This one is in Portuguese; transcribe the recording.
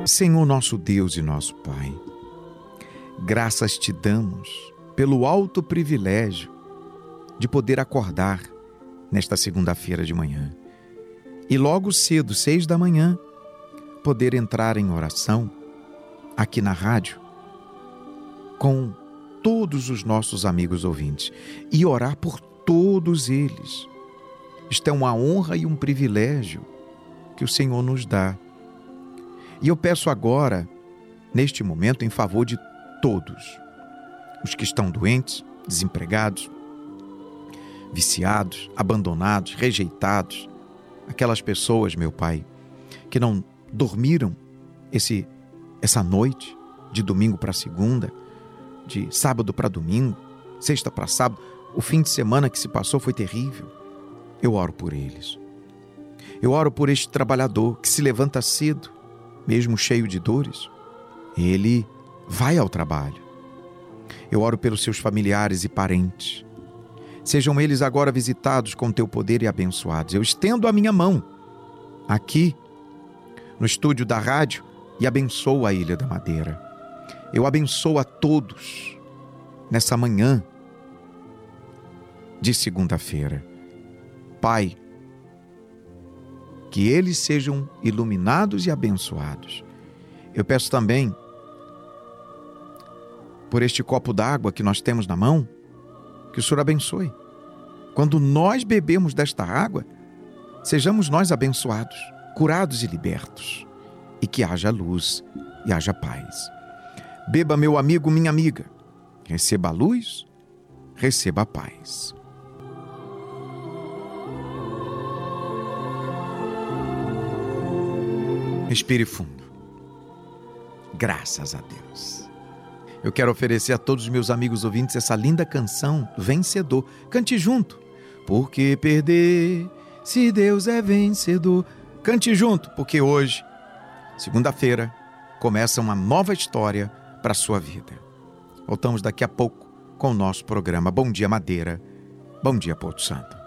Senhor nosso Deus e nosso Pai, graças te damos pelo alto privilégio de poder acordar nesta segunda-feira de manhã e logo cedo, 6 da manhã, poder entrar em oração aqui na rádio com todos os nossos amigos ouvintes e orar por todos eles. Isto é uma honra e um privilégio que o Senhor nos dá. E eu peço agora, neste momento, em favor de todos, os que estão doentes, desempregados, viciados, abandonados, rejeitados, aquelas pessoas, meu Pai, que não dormiram essa noite, de domingo para segunda, de sábado para domingo, sexta para sábado, o fim de semana que se passou foi terrível. Eu oro por eles. Eu oro por este trabalhador que se levanta cedo, mesmo cheio de dores. Ele vai ao trabalho. Eu oro pelos seus familiares e parentes. Sejam eles agora visitados com teu poder e abençoados. Eu estendo a minha mão aqui no estúdio da rádio e abençoo a Ilha da Madeira. Eu abençoo a todos nessa manhã de segunda-feira. Pai, que eles sejam iluminados e abençoados. Eu peço também por este copo d'água que nós temos na mão, que o Senhor abençoe. Quando nós bebemos desta água, sejamos nós abençoados, curados e libertos, e que haja luz e haja paz. Beba, meu amigo, minha amiga, receba a luz, receba a paz. Respire fundo. Graças a Deus. Eu quero oferecer a todos os meus amigos ouvintes essa linda canção, Vencedor. Cante junto. Porque perder, se Deus é vencedor. Cante junto, porque hoje, segunda-feira, começa uma nova história para a sua vida. Voltamos daqui a pouco com o nosso programa Bom Dia Madeira, Bom Dia Porto Santo.